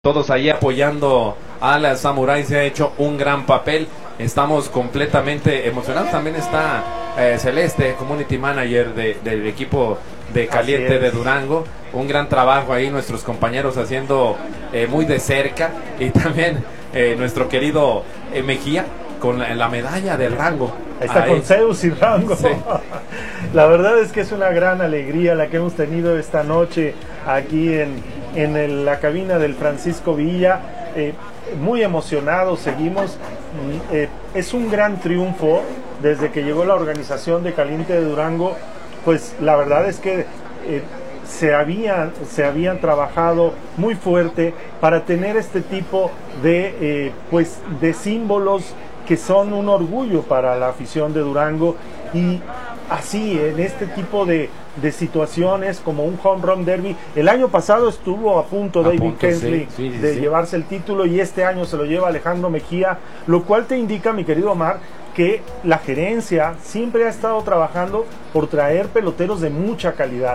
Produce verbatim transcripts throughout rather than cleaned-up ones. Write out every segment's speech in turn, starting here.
todos ahí apoyando a la Samurai, se ha hecho un gran papel. Estamos completamente emocionados. También está eh, Celeste, Community Manager de, del equipo de Caliente de Durango. Un gran trabajo ahí, nuestros compañeros haciendo eh, muy de cerca. Y también eh, nuestro querido eh, Mejía con la, la medalla del Rango. Ahí está, ahí con Zeus y Rango. Sí. La verdad es que es una gran alegría la que hemos tenido esta noche aquí en, en el, la cabina del Francisco Villa. Eh, muy emocionados, seguimos. Eh, es un gran triunfo desde que llegó la organización de Caliente de Durango. Pues la verdad es que eh, se habían, se habían trabajado muy fuerte para tener este tipo de, eh, pues, de símbolos que son un orgullo para la afición de Durango. Y así, en este tipo de, de situaciones como un home run derby, el año pasado estuvo a punto a David punto, Kensley sí, sí, sí, de sí. llevarse el título, y este año se lo lleva Alejandro Mejía, lo cual te indica, mi querido Omar, que la gerencia siempre ha estado trabajando por traer peloteros de mucha calidad.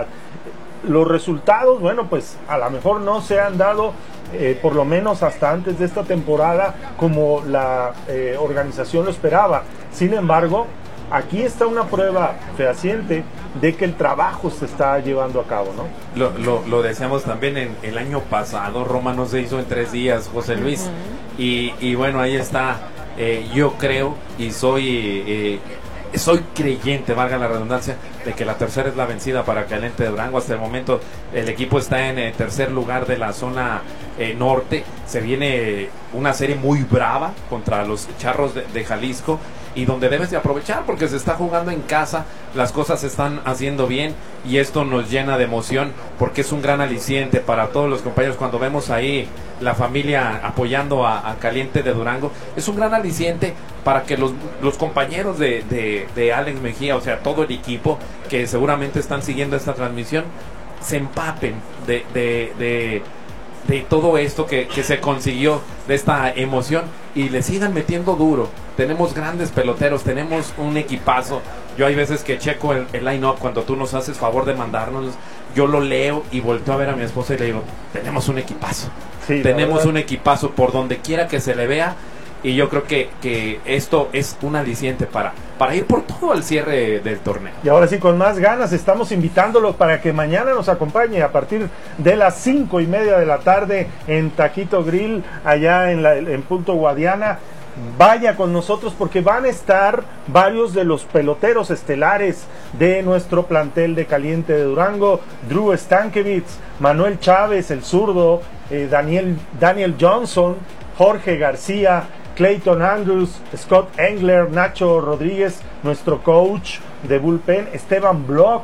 Los resultados, bueno, pues a lo mejor no se han dado, eh, por lo menos hasta antes de esta temporada, como la eh, organización lo esperaba. Sin embargo, aquí está una prueba fehaciente de que el trabajo se está llevando a cabo, ¿no? Lo, lo, lo decíamos también en el año pasado, Roma no se hizo en tres días, José Luis. Uh-huh. y, y bueno, ahí está. Eh, yo creo y soy eh, soy creyente, valga la redundancia, de que la tercera es la vencida para Caliente de Durango. Hasta el momento el equipo está en el tercer lugar de la zona eh, norte. Se viene una serie muy brava contra los Charros de, de Jalisco, y donde debes de aprovechar porque se está jugando en casa, las cosas se están haciendo bien, y esto nos llena de emoción porque es un gran aliciente para todos los compañeros. Cuando vemos ahí la familia apoyando a, a Caliente de Durango, es un gran aliciente para que los, los compañeros de, de, de Alex Mejía, o sea, todo el equipo que seguramente están siguiendo esta transmisión, se empapen de, de, de, de todo esto que, que se consiguió, de esta emoción, y le sigan metiendo duro. Tenemos grandes peloteros, tenemos un equipazo. Yo hay veces que checo el, el line-up cuando tú nos haces favor de mandárnoslos. Yo lo leo y volteo a ver a mi esposa y le digo, tenemos un equipazo. Sí, tenemos un equipazo por donde quiera que se le vea. Y yo creo que, que esto es un aliciente para, para ir por todo el cierre del torneo. Y ahora sí, con más ganas, estamos invitándolo para que mañana nos acompañe a partir de las cinco y media de la tarde en Taquito Grill, allá en, la, en Punto Guadiana. Vaya con nosotros porque van a estar varios de los peloteros estelares de nuestro plantel de Caliente de Durango: Drew Stankiewicz, Manuel Chávez, el zurdo, eh, Daniel, Daniel Johnson, Jorge García, Clayton Andrews, Scott Engler, Nacho Rodríguez, nuestro coach de bullpen, Esteban Bloch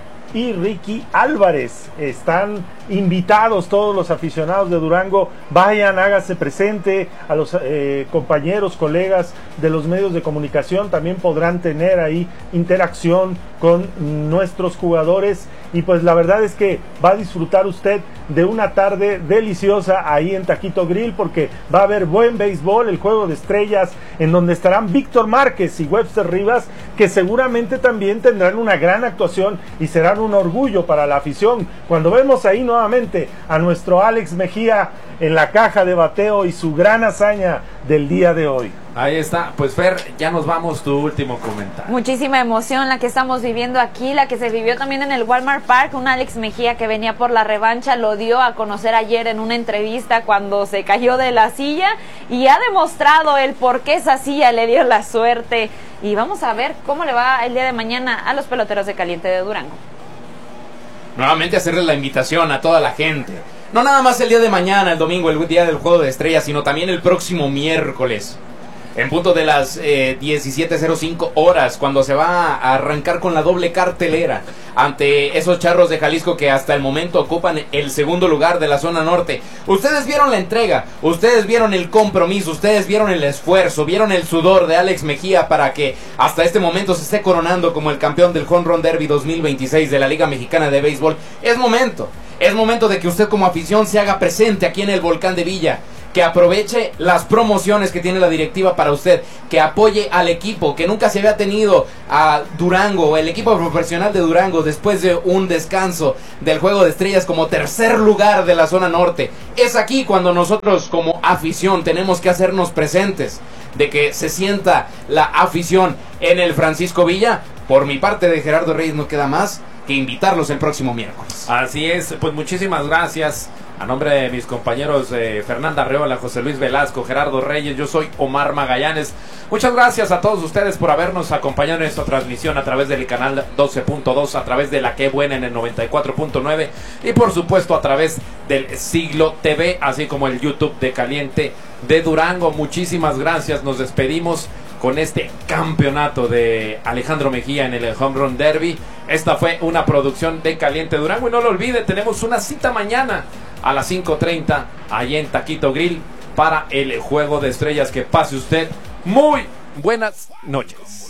y Ricky Álvarez. Están invitados todos los aficionados de Durango. Vayan, hágase presente. A los eh, compañeros, colegas de los medios de comunicación también podrán tener ahí interacción con nuestros jugadores, y pues la verdad es que va a disfrutar usted de una tarde deliciosa ahí en Taquito Grill, porque va a haber buen béisbol, el juego de estrellas, en donde estarán Víctor Márquez y Webster Rivas, que seguramente también tendrán una gran actuación y serán un orgullo para la afición. Cuando vemos ahí nuevamente a nuestro Alex Mejía en la caja de bateo y su gran hazaña del día de hoy. Ahí está, pues Fer, ya nos vamos, tu último comentario. Muchísima emoción la que estamos viviendo aquí, la que se vivió también en el Walmart Park. Un Alex Mejía que venía por la revancha, lo dio a conocer ayer en una entrevista cuando se cayó de la silla, y ha demostrado el por qué esa silla le dio la suerte. Y vamos a ver cómo le va el día de mañana a los peloteros de Caliente de Durango. Nuevamente hacerles la invitación a toda la gente. No nada más el día de mañana, el domingo, el día del Juego de Estrellas, sino también el próximo miércoles, en punto de las eh, diecisiete cero cinco horas, cuando se va a arrancar con la doble cartelera ante esos Charros de Jalisco que hasta el momento ocupan el segundo lugar de la zona norte. Ustedes vieron la entrega, ustedes vieron el compromiso, ustedes vieron el esfuerzo, vieron el sudor de Alex Mejía para que hasta este momento se esté coronando como el campeón del Home Run Derby dos mil veintiséis de la Liga Mexicana de Béisbol. Es momento, es momento de que usted como afición se haga presente aquí en el Volcán de Villa. que aproveche las promociones que tiene la directiva para usted, que apoye al equipo, que nunca se había tenido a Durango, el equipo profesional de Durango, después de un descanso del Juego de Estrellas como tercer lugar de la zona norte. Es aquí cuando nosotros como afición tenemos que hacernos presentes, de que se sienta la afición en el Francisco Villa. Por mi parte, de Gerardo Reyes, no queda más que invitarlos el próximo miércoles. Así es, pues muchísimas gracias. A nombre de mis compañeros eh, Fernanda Arreola, José Luis Velasco, Gerardo Reyes, yo soy Omar Magallanes. Muchas gracias a todos ustedes por habernos acompañado en esta transmisión a través del canal doce punto dos, a través de La Qué Buena en el noventa y cuatro punto nueve y por supuesto a través del Siglo T V, así como el YouTube de Caliente de Durango. Muchísimas gracias, nos despedimos con este campeonato de Alejandro Mejía en el Home Run Derby. Esta fue una producción de Caliente Durango y no lo olvide, tenemos una cita mañana a las cinco treinta allá en Taquito Grill para el Juego de Estrellas. Que pase usted muy buenas noches.